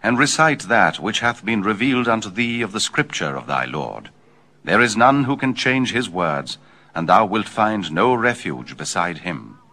and recite that which hath been revealed unto thee of the scripture of thy Lord. There is none who can change his words, and thou wilt find no refuge beside him.